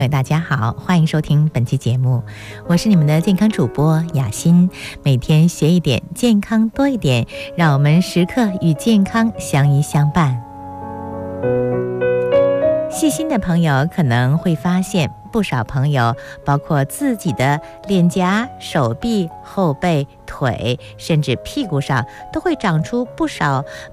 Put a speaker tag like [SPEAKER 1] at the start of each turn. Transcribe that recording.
[SPEAKER 1] 大家好，欢迎收听本期节目，我是你们的健康主播雅欣，每天学一点，健康多一点，让我们时刻与健康相依相伴。细心的朋友可能会发现，不少朋友包括自己的脸颊、手臂、后背、腿，甚至屁股上都会长出不少